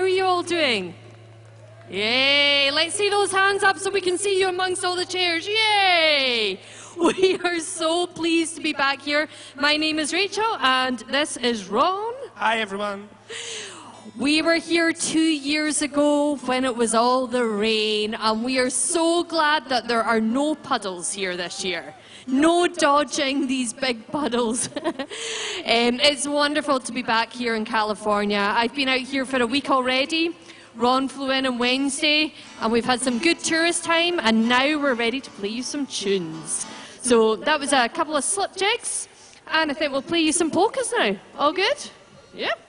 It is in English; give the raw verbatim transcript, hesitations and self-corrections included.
are you all doing? Yay! Let's see those hands up so we can see you amongst all the chairs. Yay! We are so pleased to be back here. My name is Rachel and this is Ron. Hi everyone. We were here two years ago when it was all the rain, and we are so glad that there are no puddles here this year. No dodging these big puddles. um, it's wonderful to be back here in California. I've been out here for a week already. Ron flew in on Wednesday, and we've had some good tourist time, and now we're ready to play you some tunes. So that was a couple of slip jigs, and I think we'll play you some polkas now. All good? Yep.